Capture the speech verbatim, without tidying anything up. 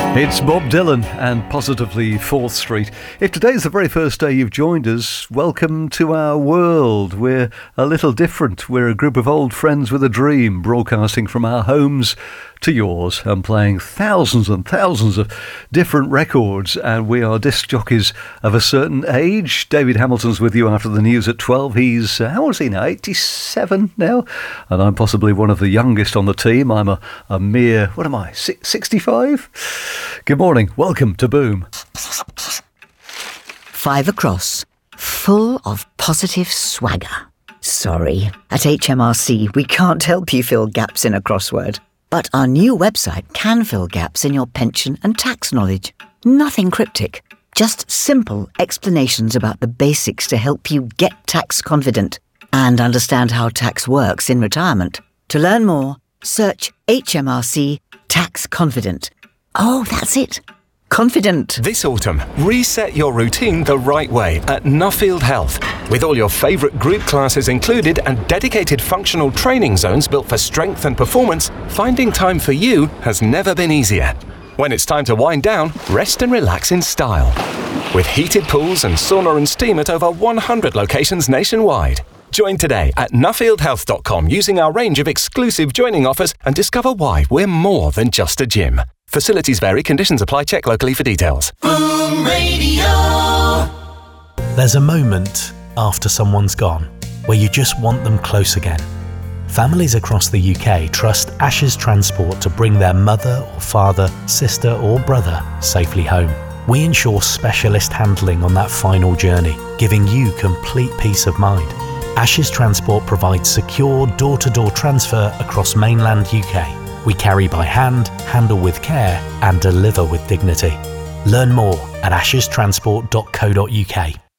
It's Bob Dylan and Positively fourth Street. If today's the very first day you've joined us, welcome to our world. We're a little different. We're a group of old friends with a dream, broadcasting from our homes to yours and playing thousands and thousands of different records. And we are disc jockeys of a certain age. David Hamilton's with you after the news at twelve. He's, uh, how old is he now? eighty-seven now? And I'm possibly one of the youngest on the team. I'm a, a mere, what am I, sixty-five? Good morning. Welcome to Boom. Five across, full of positive swagger. Sorry, at H M R C we can't help you fill gaps in a crossword. But our new website can fill gaps in your pension and tax knowledge. Nothing cryptic, just simple explanations about the basics to help you get tax confident and understand how tax works in retirement. To learn more, search H M R C Tax Confident. Oh, that's it. Confident. This autumn, reset your routine the right way at Nuffield Health. With all your favourite group classes included and dedicated functional training zones built for strength and performance, finding time for you has never been easier. When it's time to wind down, rest and relax in style. With heated pools and sauna and steam at over one hundred locations nationwide. Join today at nuffield health dot com using our range of exclusive joining offers and discover why we're more than just a gym. Facilities vary, conditions apply, check locally for details. Boom Radio. There's a moment after someone's gone where you just want them close again. Families across the U K trust Ashes Transport to bring their mother or father, sister or brother safely home. We ensure specialist handling on that final journey, giving you complete peace of mind. Ashes Transport provides secure door-to-door transfer across mainland U K. We carry by hand, handle with care and deliver with dignity. Learn more at ashes transport dot co dot uk.